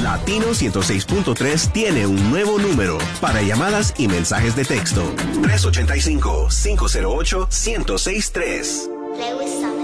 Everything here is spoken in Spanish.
Latino 106.3 tiene un nuevo número para llamadas y mensajes de texto. 385-508-1063.